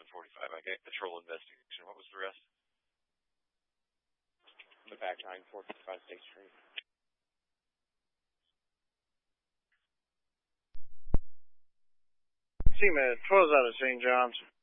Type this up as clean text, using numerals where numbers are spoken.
745. I got patrol investigation. What was the rest? The back 9, 455 State Street. CMed, 12's out of St. John's.